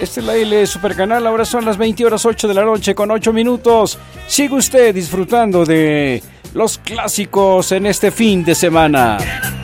Este es la L Supercanal, ahora son las 20:08 de la noche con 8 minutos. Sigue usted disfrutando de los clásicos en este fin de semana.